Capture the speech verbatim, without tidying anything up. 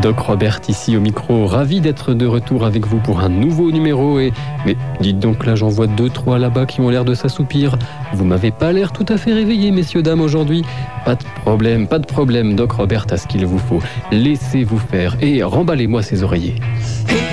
Doc Robert ici au micro, ravi d'être de retour avec vous pour un nouveau numéro et... Mais dites donc, là j'en vois deux, trois là-bas qui ont l'air de s'assoupir. Vous m'avez pas l'air tout à fait réveillés, messieurs, dames, aujourd'hui. Pas de problème, pas de problème, Doc Robert a ce qu'il vous faut. Laissez-vous faire et remballez-moi ces oreillers.